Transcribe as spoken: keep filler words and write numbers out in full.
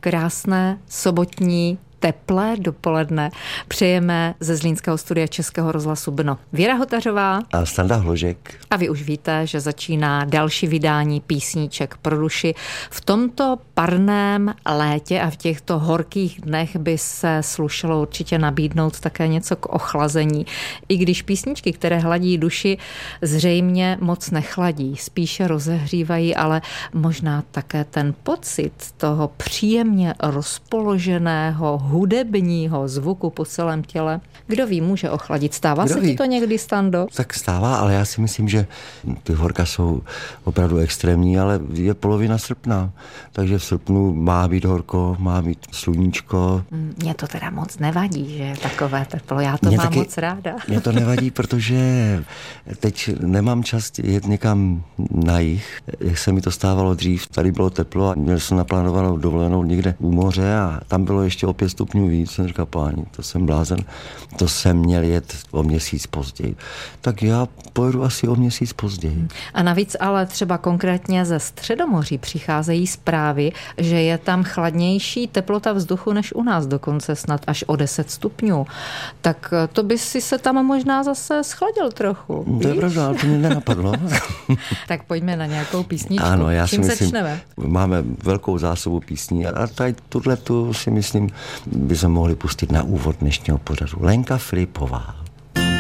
krásné sobotní teplé dopoledne přejeme ze zlínského studia Českého rozhlasu Brno Věra Hotařová a Standa Hložek. A vy už víte, že začíná další vydání písníček pro duši. V tomto parném létě a v těchto horkých dnech by se slušelo určitě nabídnout také něco k ochlazení. I když písničky, které hladí duši, zřejmě moc nechladí, spíše rozehřívají, ale možná také ten pocit toho příjemně rozpoloženého hudebního zvuku po celém těle. Kdo ví, může ochladit. Stává Kdo se ví? Ti to někdy, Stando? Tak stává, ale já si myslím, že ty horka jsou opravdu extrémní, ale je polovina srpna. Takže v srpnu má být horko, má být sluníčko. Mně to teda moc nevadí, že je takové teplo. Já to Mě mám taky, moc ráda. Mně to nevadí, protože teď nemám čas jet někam na jih. Jak se mi to stávalo dřív, tady bylo teplo a měl jsem naplánovanou dovolenou někde u moře a tam bylo ještě o pět stupňů víc. Jsem říkal, páni, to jsem blázen. To jsem měl jet o měsíc později. Tak já pojedu asi o měsíc později. A navíc ale třeba konkrétně ze Středomoří přicházejí zprávy, že je tam chladnější teplota vzduchu než u nás, dokonce snad až o deset stupňů. Tak to by si se tam možná zase schladil trochu. To víš? je pravda, ale to mě nenapadlo. Tak pojďme na nějakou písničku. Ano, já Čím si myslím, začneme? Máme velkou zásobu písní a tady tuhle tu si myslím, by se mohli pustit na úvod dnešního pořadu. Lenka Filipová.